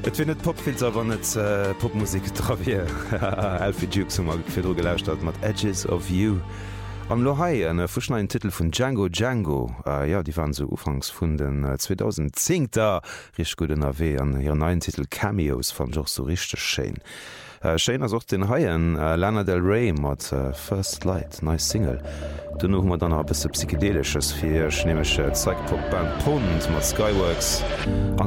Et findet Popfilter wann net Popmusik travier Alfie Duke fir gelauscht hat mat Edges of You. Am Lohai en verschneien Titel vun Django Django, ja, die waren so ufangs vun den 2010 da rich guten AW an hier neuen Titel Cameos van joch so richtig Schein. Schein as auch den Haien Lana Del Rey mat First Light, nice Single. Du noch mat dann a bisse psychedelisches fir schnemesche Zeigpopband Pond mat Skyworks an